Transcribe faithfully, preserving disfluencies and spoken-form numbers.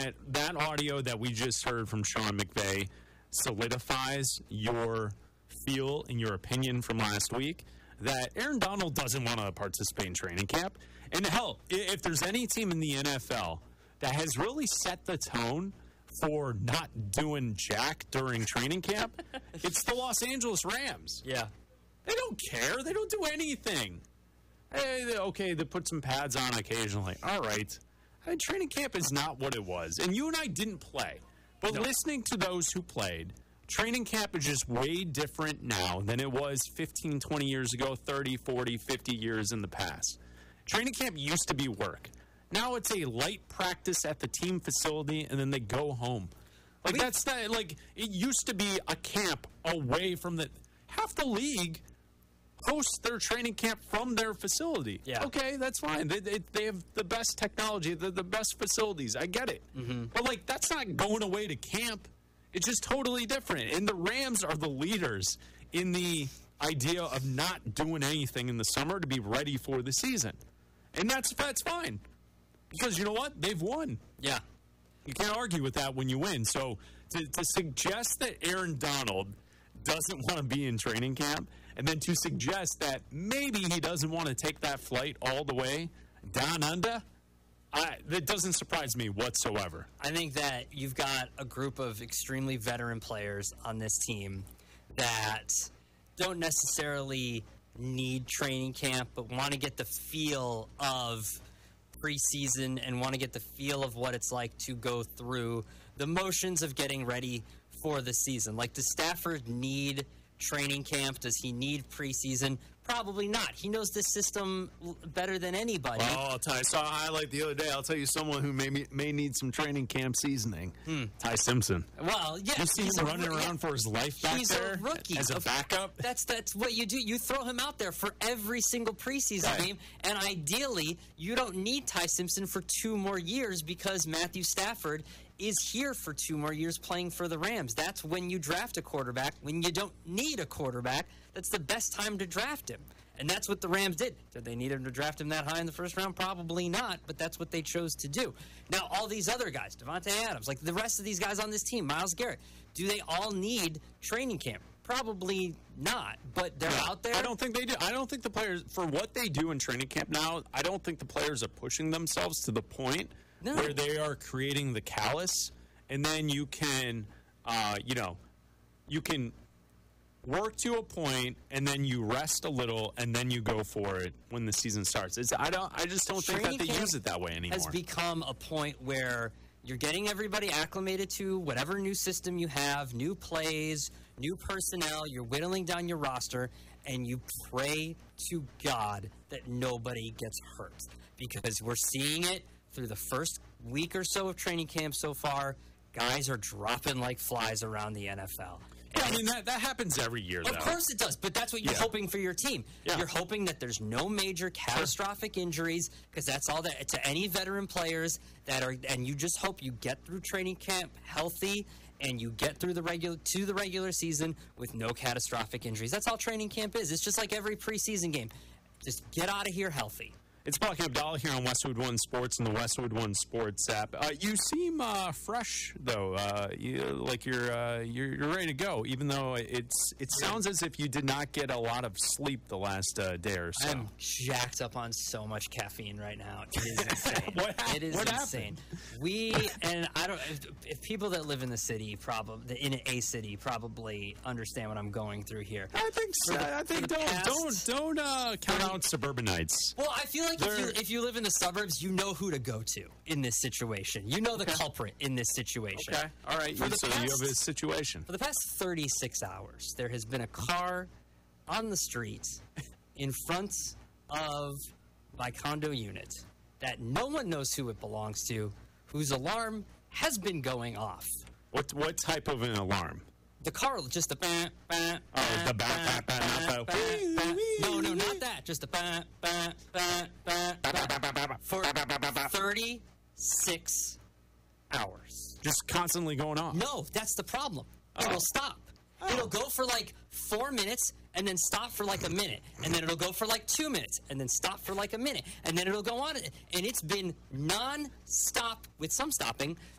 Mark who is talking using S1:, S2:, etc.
S1: that that audio that we just heard from Sean McVay solidifies your feel and your opinion from last week that Aaron Donald doesn't want to participate in training camp. And hell, if there's any team in the N F L that has really set the tone for not doing jack during training camp, it's the Los Angeles Rams.
S2: Yeah.
S1: They don't care. They don't do anything. Hey, they- okay, they put some pads on occasionally. All right. I mean, training camp is not what it was. And you and I didn't play. But
S2: No.
S1: listening to those who played, training camp is just way different now than it was fifteen, twenty years ago, thirty, forty, fifty years in the past. Training camp used to be work. Now it's a light practice at the team facility, and then they go home. Like, that's not, like, it used to be a camp away from the, half the league hosts their training camp from their facility.
S2: Yeah.
S1: Okay, that's fine. They, they, they have the best technology, the, the best facilities. I get it. Mm-hmm. But, like, that's not going away to camp. It's just totally different. And the Rams are the leaders in the idea of not doing anything in the summer to be ready for the season. And that's that's fine. Because you know what? They've won.
S2: Yeah.
S1: You can't argue with that when you win. So to, to suggest that Aaron Donald doesn't want to be in training camp, and then to suggest that maybe he doesn't want to take that flight all the way down under, I, that doesn't surprise me whatsoever.
S2: I think that you've got a group of extremely veteran players on this team that don't necessarily need training camp, but want to get the feel of preseason and want to get the feel of what it's like to go through the motions of getting ready for the season. Like, does Stafford need training camp? Does he need preseason? Probably not. He knows this system l- better than anybody.
S1: Oh, I'll tell you, I saw a highlight the other day. I'll tell you someone who may may need some training camp seasoning. Ty Simpson.
S2: Well, yeah.
S1: You see
S2: he's
S1: him
S2: a
S1: running
S2: roo-
S1: around for his life back
S2: He's
S1: there
S2: a rookie.
S1: as a
S2: Of-
S1: backup.
S2: That's that's what you do. You throw him out there for every single preseason
S1: Right.
S2: game, and ideally, you don't need Ty Simpson for two more years because Matthew Stafford is here for two more years playing for the Rams. That's when you draft a quarterback. When you don't need a quarterback, that's the best time to draft him. And that's what the Rams did. Did they need him to draft him that high in the first round? Probably not, but that's what they chose to do. Now, all these other guys, Devontae Adams, like the rest of these guys on this team, Myles Garrett, do they all need training camp? Probably not, but they're out there.
S1: I don't think they do. I don't think the players, for what they do in training camp now, I don't think the players are pushing themselves to the point
S2: No.
S1: where they are creating the callus, and then you can, uh, you know, you can work to a point, and then you rest a little, and then you go for it when the season starts. It's, I don't. I just don't think
S2: Training
S1: that they
S2: camp
S1: use it that way anymore.
S2: has become a point where you're getting everybody acclimated to whatever new system you have, new plays, new personnel. You're whittling down your roster, and you pray to God that nobody gets hurt, because we're seeing it through the first week or so of training camp so far. Guys are dropping like flies around the N F L.
S1: yeah, I mean that that happens every year.
S2: Of
S1: though.
S2: course it does, but that's what you're
S1: Yeah.
S2: hoping for your team.
S1: Yeah.
S2: You're hoping that there's no major catastrophic injuries, because that's all that to any veteran players that are, and you just hope you get through training camp healthy and you get through the regular to the regular season with no catastrophic injuries. That's all training camp is. It's just like every preseason game. Just get out of here healthy.
S1: It's Bucky Abdallah here on Westwood One Sports and the Westwood One Sports app. Uh, you seem uh, fresh, though. Uh, you, like you're, uh, you're you're ready to go, even though it's it sounds as if you did not get a lot of sleep the last uh, day or so.
S2: I'm jacked up on so much caffeine right now. It is insane.
S1: What hap-
S2: It is
S1: what
S2: insane. We and I don't. If, if people that live in the city, probably in a city, probably understand what I'm going through here.
S1: I think so.
S2: For the-
S1: I think
S2: for the
S1: don't
S2: past-
S1: don't don't uh, count out suburbanites.
S2: Well, I feel like if you,
S1: They're-
S2: if you live in the suburbs, you know who to go to in this situation. You know the culprit in this situation.
S1: Okay, all right.
S2: For the
S1: so you
S2: past-
S1: have a situation.
S2: For the past thirty-six hours, there has been a car on the street in front of my condo unit that no one knows who it belongs to, whose alarm has been going off.
S1: What what type of an alarm?
S2: The car, just the bah, bah,
S1: Oh, the
S2: bah,
S1: bah, bah, bah, not the
S2: bah,
S1: wee,
S2: bah.
S1: wee,
S2: No, no,
S1: wee.
S2: not that. Just the bah, bah, bah, bah, bah. For thirty-six hours.
S1: Just constantly going off.
S2: No, that's the problem.
S1: Oh.
S2: It'll stop. It'll go for like four minutes and then stop for like a minute. And then it'll go for like two minutes and then stop for like a minute. And then it'll go on. And it's been non-stop, with some stopping,